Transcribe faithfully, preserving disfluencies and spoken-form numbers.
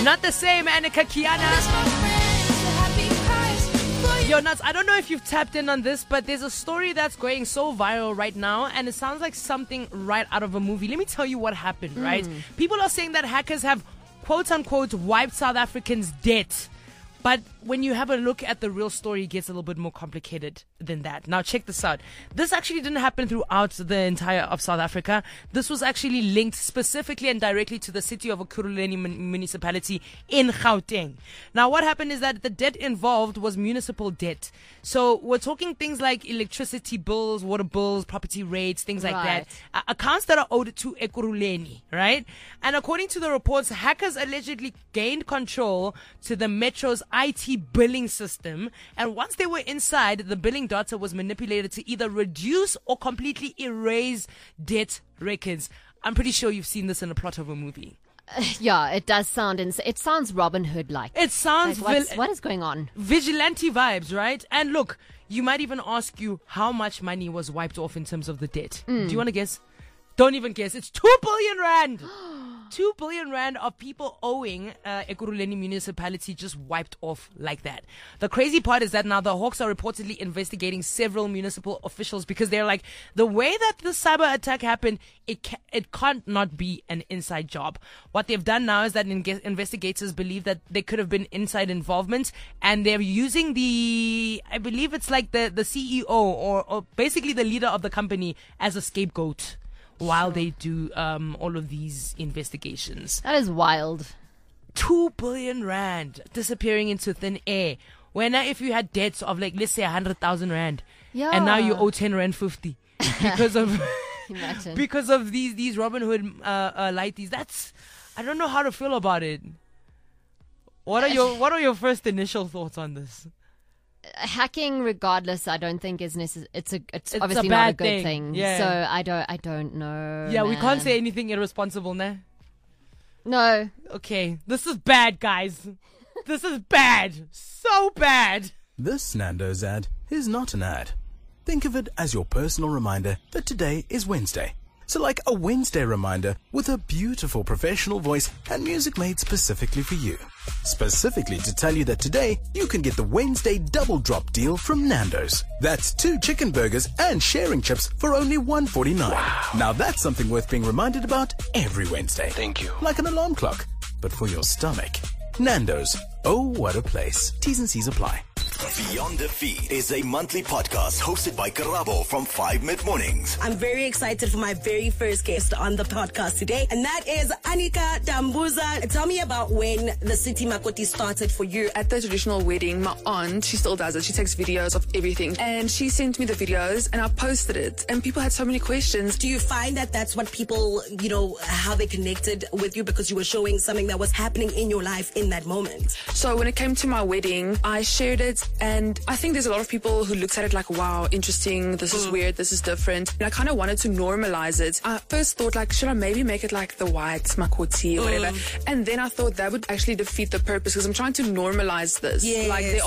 Not the same, Annika Kiana. Yo, Nuts, I don't know if you've tapped in on this, but there's a story that's going so viral right now, and it sounds like something right out of a movie. Let me tell you what happened, mm. right? People are saying that hackers have, quote-unquote, wiped South Africans' debt. But when you have a look at the real story, it gets a little bit more complicated than that. Now, check this out. This actually didn't happen throughout the entire of South Africa. This was actually linked specifically and directly to the city of Ekurhuleni municipality in Gauteng. Now, what happened is that the debt involved was municipal debt. So we're talking things like electricity bills, water bills, property rates, things like Right. that. Uh, accounts that are owed to Ekurhuleni, right? And according to the reports, hackers allegedly gained control to the Metro's I T billing system, and once they were inside, the billing data was manipulated to either reduce or completely erase debt records. I'm pretty sure you've seen this in a plot of a movie. Yeah, it does sound ins- it sounds Robin Hood like. It sounds Like, what's- vil- what is going on? vigilante vibes, right? And look, you might even ask you how much money was wiped off in terms of the debt. Do you want to guess? Don't even guess. It's two billion rand. Two billion rand of people owing uh, Ekurhuleni municipality just wiped off like that. The crazy part is that now the Hawks are reportedly investigating several municipal officials because they're like, the way that the cyber attack happened, it ca- it can't not be an inside job. What they've done now is that in- investigators believe that there could have been inside involvement, and they're using the, I believe it's like the, the C E O or, or basically the leader of the company as a scapegoat while they do um, all of these investigations. That is wild. Two billion rand disappearing into thin air. When if you had debts of like, let's say a hundred thousand rand, Yeah. and now you owe ten rand fifty because of Imagine. because of these these Robin Hood uh, uh, lighties. That's, I don't know how to feel about it. What are your What are your first initial thoughts on this? Hacking, regardless, I don't think is necess- It's a. It's, It's obviously a not a bad good thing. thing. Yeah. So I don't. I don't know. Yeah, we can't man. say anything irresponsible, nah. No. Okay, this is bad, guys. This is bad. So bad. This Nando's ad is not an ad. Think of it as your personal reminder that today is Wednesday. So like a Wednesday reminder with a beautiful professional voice and music made specifically for you. Specifically to tell you that today you can get the Wednesday double drop deal from Nando's. That's two chicken burgers and sharing chips for only one forty-nine. Wow. Now that's something worth being reminded about every Wednesday. Thank you. Like an alarm clock, but for your stomach. Nando's. Oh, what a place. T's and C's apply. Beyond the Feed is a monthly podcast hosted by Karabo from five Mid-Mornings. I'm very excited for my very first guest on the podcast today, and that is Anika Dambuza. Tell me about when the City Makoti started for you. At the traditional wedding, my aunt, she still does it. She takes videos of everything. And she sent me the videos and I posted it. And people had so many questions. Do you find that that's what people, you know, how they connected with you because you were showing something that was happening in your life in that moment? So when it came to my wedding, I shared it. And I think there's a lot of people who looked at it like, wow, interesting. This is weird. This is different. And I kind of wanted to normalize it. I first thought like, should I maybe make it like the white Makoti or whatever? And then I thought that would actually defeat the purpose because I'm trying to normalize this. Yes. Like there